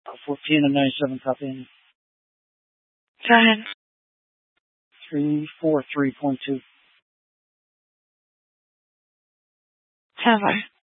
14 and 97 copying. Go ahead. 343.2. Stand by.